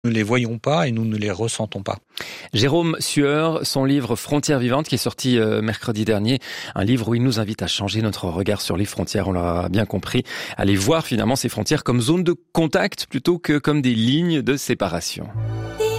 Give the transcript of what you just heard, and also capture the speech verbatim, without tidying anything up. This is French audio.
ne les voyons pas et nous ne les ressentons pas. Jérôme Sueur, son livre Frontières vivantes qui est sorti euh, mercredi dernier, un livre où il nous invite à changer notre regard sur les frontières, on l'a bien compris, à les voir finalement ces frontières comme zone de contact plutôt que comme des lignes de séparation.